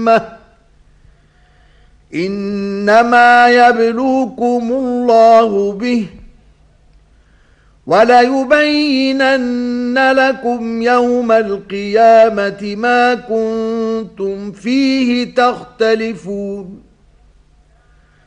حكمة إنما يبلوكم الله به وليبينن لكم يوم القيامة ما كنتم فيه تختلفون